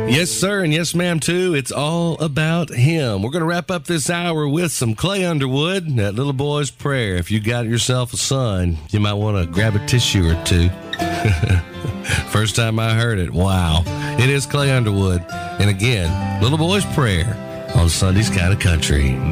Yes, sir, and yes, ma'am, too. It's all about him. We're going to wrap up this hour with some Clay Underwood, that little boy's prayer. If you got yourself a son, you might want to grab a tissue or two. First time I heard it, wow. It is Clay Underwood. And again, little boy's prayer on Sunday's Kind of Country.